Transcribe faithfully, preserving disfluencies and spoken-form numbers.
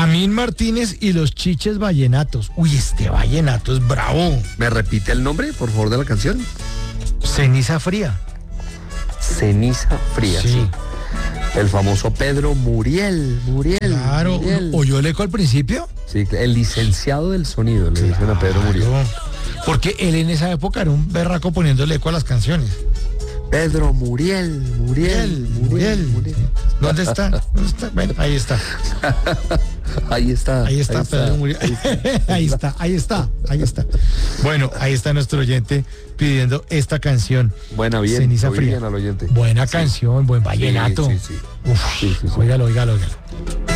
Amín Martínez y los Chiches Vallenatos. Uy, este vallenato es bravo. ¿Me repite el nombre, por favor, de la canción? Ceniza Fría. Ceniza Fría, sí. Sí. El famoso Pedro Muriel, Muriel. Claro, Muriel. ¿oyó el eco al principio? Sí, el licenciado del sonido, le dicen a Pedro Muriel. Claro, porque él en esa época era un berraco poniéndole eco a las canciones. Pedro Muriel, Muriel, Muriel, Muriel. ¿Dónde está? ¿Dónde está? Bueno, ahí está. Ahí está. Ahí está, ahí Pedro está, Muriel. ahí está. Ahí está, ahí está, ahí está. Bueno, ahí está nuestro oyente pidiendo esta canción. Buena, bien. Ceniza Muy Fría. bien al oyente. Buena Sí. canción, buen vallenato. Sí, sí, sí. Uf, Sí, sí, sí. óigalo, óigalo, óigalo.